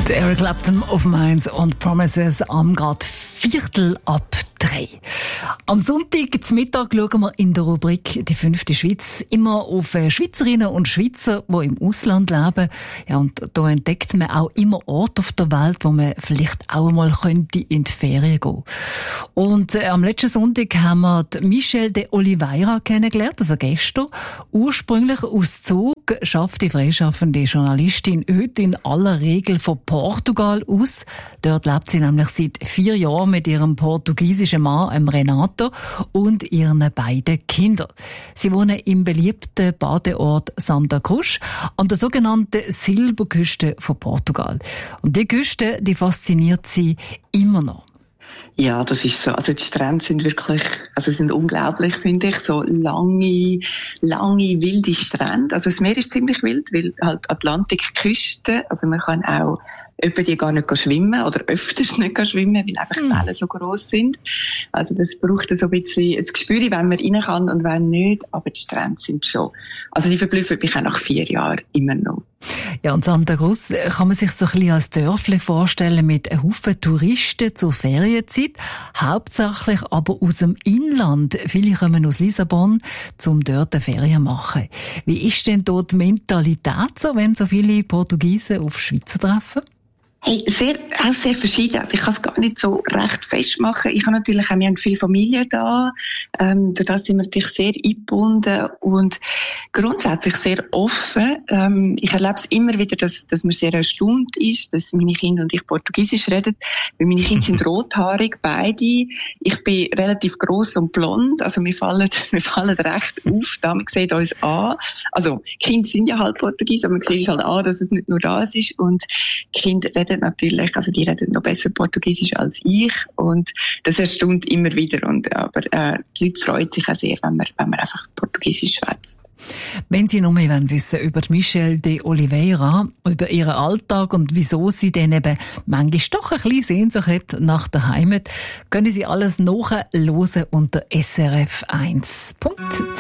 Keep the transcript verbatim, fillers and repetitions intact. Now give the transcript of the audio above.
Der Eric Clapton auf Mainz und Promises am grad Viertel ab drei. Am Sonntag zum Mittag schauen wir in der Rubrik «Die fünfte Schweiz» immer auf Schweizerinnen und Schweizer, die im Ausland leben. Ja, und da entdeckt man auch immer Orte auf der Welt, wo man vielleicht auch einmal könnte in die Ferien gehen. Und äh, am letzten Sonntag haben wir die Michelle de Oliveira kennengelernt, also gestern. Ursprünglich aus Zug, schafft die freischaffende Journalistin heute in aller Regel von Portugal aus. Dort lebt sie nämlich seit vier Jahren mit ihrem portugiesischen Mann, dem Renato, und ihren beiden Kindern. Sie wohnen im beliebten Badeort Santa Cruz an der sogenannten Silberküste von Portugal. Und die Küste, die fasziniert sie immer noch. Ja, das ist so. Also die Strände sind wirklich, also sind unglaublich, finde ich. So lange, lange, wilde Strände. Also das Meer ist ziemlich wild, weil halt Atlantikküste, also man kann auch über die gar nicht schwimmen oder öfters nicht schwimmen, weil einfach die Wellen so gross sind. Also das braucht so ein bisschen ein Gespür, wenn man rein kann und wenn nicht, aber die Strände sind schon. Also die verblüffen mich auch nach vier Jahren immer noch. Ja, und Santa Cruz kann man sich so ein bisschen als Dörfle vorstellen mit einem Haufen Touristen zur Ferienzeit, hauptsächlich aber aus dem Inland. Viele kommen aus Lissabon, um dort eine Ferien zu machen. Wie ist denn dort die Mentalität so, wenn so viele Portugiesen auf Schweizer treffen? Hey, sehr, auch sehr verschieden. Also ich kann es gar nicht so recht festmachen. Ich habe natürlich auch, wir haben viele Familien da. Ähm, durch das sind wir natürlich sehr eingebunden und grundsätzlich sehr offen. Ähm, ich erlebe es immer wieder, dass, dass man sehr erstaunt ist, dass meine Kinder und ich Portugiesisch reden. Weil meine Kinder sind rothaarig, beide. Ich bin relativ gross und blond. Also wir fallen, wir fallen recht auf. Da man sieht uns an. Also, Kinder sind ja halt Portugies, aber man sieht halt an, dass es nicht nur das ist. Und Kinder reden natürlich, also die reden noch besser Portugiesisch als ich und das erstaunt immer wieder. Und, aber äh, die Leute freuen sich auch sehr, wenn man, wenn man einfach Portugiesisch schwätzt. Wenn Sie noch mehr wissen über Michelle de Oliveira, über ihren Alltag und wieso sie dann eben manchmal doch ein bisschen Sehnsucht hat nach der Heimat, können Sie alles nachhören unter S R F eins Punkt C H.